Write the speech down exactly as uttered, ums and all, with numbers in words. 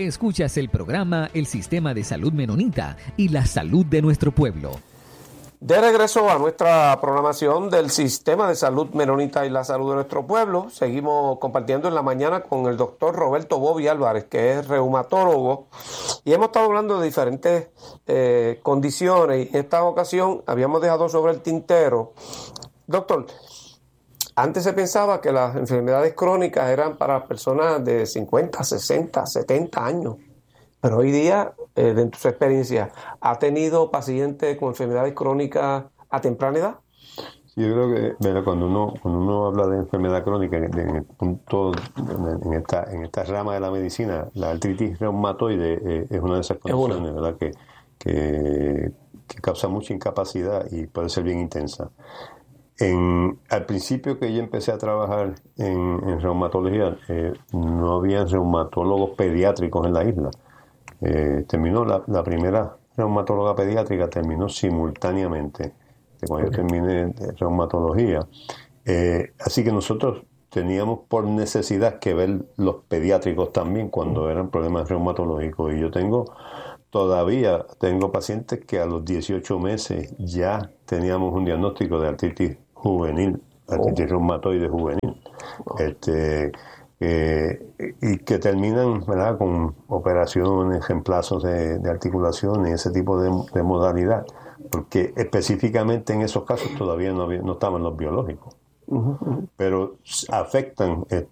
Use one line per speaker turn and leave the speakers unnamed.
Escuchas el programa El Sistema de Salud Menonita y la salud de nuestro pueblo.
De regreso a nuestra programación del Sistema de Salud Menonita y la salud de nuestro pueblo, seguimos compartiendo en la mañana con el doctor Roberto Bobby Álvarez, que es reumatólogo, y hemos estado hablando de diferentes eh, condiciones, y en esta ocasión habíamos dejado sobre el tintero. Doctor, antes se pensaba que las enfermedades crónicas eran para personas de cincuenta, sesenta, setenta años. Pero hoy día, eh, dentro de su experiencia, ¿ha tenido pacientes con enfermedades crónicas a temprana edad?
Yo creo que, ¿verdad? cuando uno cuando uno habla de enfermedad crónica, en el punto, en esta en esta rama de la medicina, la artritis reumatoide eh, es una de esas condiciones, ¿verdad? Que, que, que causa mucha incapacidad y puede ser bien intensa. En, al principio que yo empecé a trabajar en, en reumatología, eh, no había reumatólogos pediátricos en la isla. Eh, terminó la, la primera reumatóloga pediátrica terminó simultáneamente de cuando okay. yo terminé de reumatología, eh, así que nosotros teníamos por necesidad que ver los pediátricos también cuando eran problemas reumatológicos, y yo tengo todavía tengo pacientes que a los dieciocho meses ya teníamos un diagnóstico de artritis juvenil, artritis oh. reumatoide juvenil, oh. este Eh, y que terminan, ¿verdad?, con operaciones, reemplazos de, de articulaciones, ese tipo de, de modalidad, porque específicamente en esos casos todavía no, había, no estaban los biológicos, uh-huh. pero afectan este,